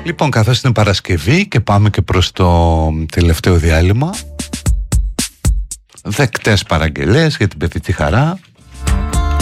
Λοιπόν, καθώς είναι Παρασκευή και πάμε και προς το τελευταίο διάλειμμα, δεκτές παραγγελίες για την παιδική χαρά.